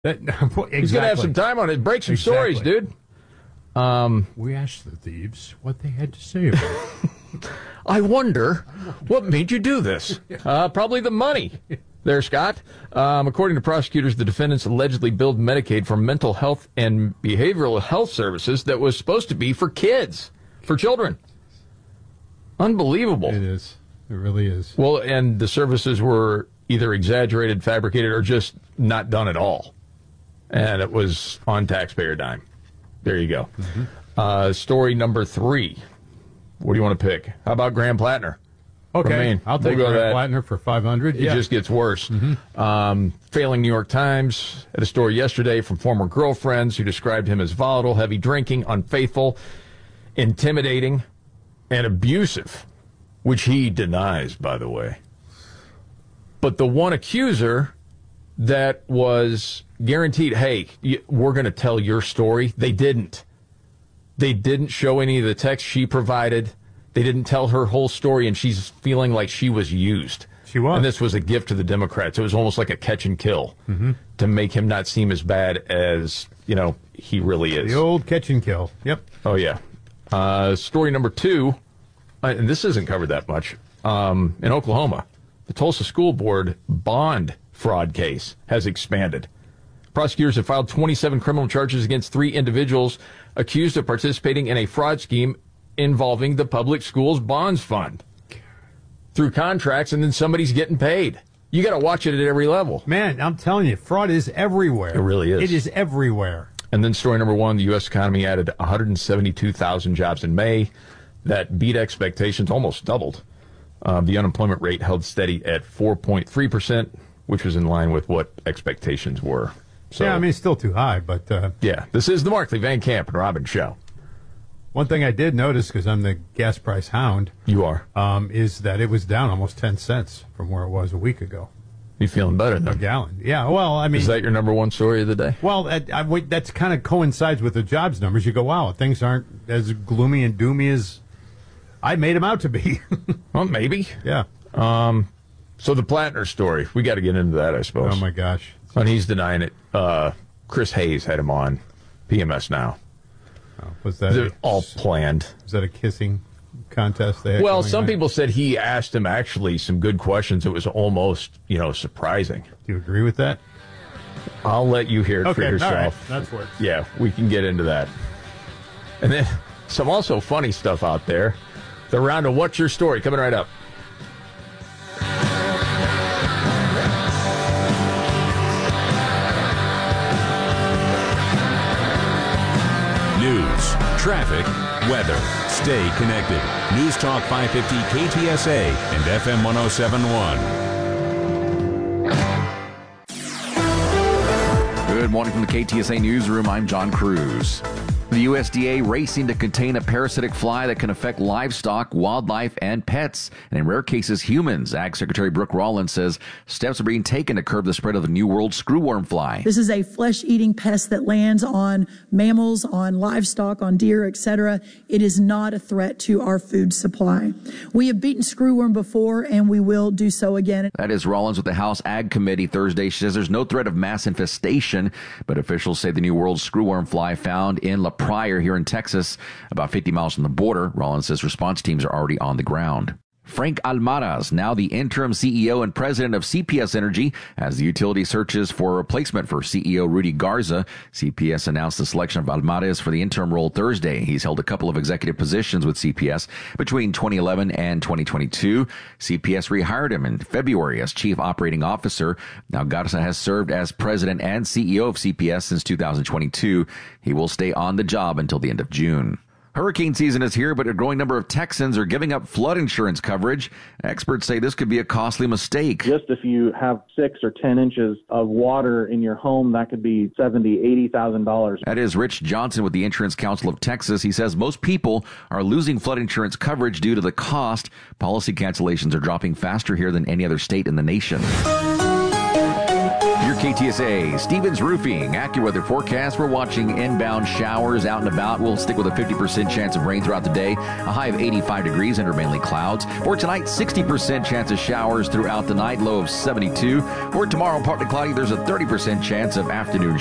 Exactly. He's going to have some time on it. Break some stories, dude. We asked the thieves what they had to say about it. I wonder what made you do this. Probably the money there, Scott. According to prosecutors, the defendants allegedly billed Medicaid for mental health and behavioral health services that was supposed to be for kids, for children. Unbelievable. It is. It really is. Well, and the services were either exaggerated, fabricated, or just not done at all. And it was on taxpayer dime. There you go. Mm-hmm. Story number 3. What do you want to pick? How about Graham Plattner? Okay, I'll take Graham Plattner for $500. It just gets worse. Mm-hmm. Failing New York Times had a story yesterday from former girlfriends who described him as volatile, heavy drinking, unfaithful, intimidating, and abusive, which he denies, by the way. But the one accuser that was guaranteed, hey, we're going to tell your story, they didn't. They didn't show any of the text she provided. They didn't tell her whole story, and she's feeling like she was used. She was. And this was a gift to the Democrats. It was almost like a catch and kill to make him not seem as bad as, he really is. The old catch and kill. Yep. Oh, yeah. Story number 2, and this isn't covered that much, in Oklahoma. The Tulsa School Board bond fraud case has expanded. Prosecutors have filed 27 criminal charges against 3 individuals accused of participating in a fraud scheme involving the public schools bonds fund through contracts, and then somebody's getting paid. You got to watch it at every level. Man, I'm telling you, fraud is everywhere. It really is. It is everywhere. And then story number 1, the U.S. economy added 172,000 jobs in May. That beat expectations, almost doubled. The unemployment rate held steady at 4.3%, which was in line with what expectations were. So, yeah, I mean, it's still too high, but... yeah, this is the Markley, Van Camp, and Robbins Show. One thing I did notice, because I'm the gas price hound... You are. Is that it was down almost 10 cents from where it was a week ago. You feeling better, then? A gallon. Yeah, well, I mean... Is that your number 1 story of the day? Well, that's kind of coincides with the jobs numbers. You go, wow, things aren't as gloomy and doomy as I made them out to be. Well, maybe. Yeah. So the Plattner story, we got to get into that, I suppose. Oh, my gosh. And he's denying it. Chris Hayes had him on PMS Now. Oh, was that all planned? Was that a kissing contest? Well, some people said he asked him actually some good questions. It was almost, surprising. Do you agree with that? I'll let you hear it for yourself. All right. That's what. Yeah, we can get into that. And then some also funny stuff out there. The round of What's Your Story coming right up. News, traffic, weather. Stay connected. News Talk 550 KTSA and FM 107.1. Good morning from the KTSA Newsroom. I'm John Cruz. The USDA racing to contain a parasitic fly that can affect livestock, wildlife, and pets, and in rare cases, humans. Ag Secretary Brooke Rollins says steps are being taken to curb the spread of the New World screwworm fly. This is a flesh-eating pest that lands on mammals, on livestock, on deer, etc. It is not a threat to our food supply. We have beaten screwworm before, and we will do so again. That is Rollins with the House Ag Committee Thursday. She says there's no threat of mass infestation, but officials say the New World screwworm fly found in La Pryor here in Texas, about 50 miles from the border. Rollins says response teams are already on the ground. Frank Almaraz, now the interim CEO and president of CPS Energy, as the utility searches for a replacement for CEO Rudy Garza. CPS announced the selection of Almaraz for the interim role Thursday. He's held a couple of executive positions with CPS between 2011 and 2022. CPS rehired him in February as chief operating officer. Now Garza has served as president and CEO of CPS since 2022. He will stay on the job until the end of June. Hurricane season is here, but a growing number of Texans are giving up flood insurance coverage. Experts say this could be a costly mistake. Just if you have 6 or 10 inches of water in your home, that could be $70,000, $80,000. That is Rich Johnson with the Insurance Council of Texas. He says most people are losing flood insurance coverage due to the cost. Policy cancellations are dropping faster here than any other state in the nation. Your KTSA, Stevens Roofing, AccuWeather forecast. We're watching inbound showers out and about. We'll stick with a 50% chance of rain throughout the day. A high of 85 degrees under mainly clouds. For tonight, 60% chance of showers throughout the night, low of 72. For tomorrow, partly cloudy, there's a 30% chance of afternoon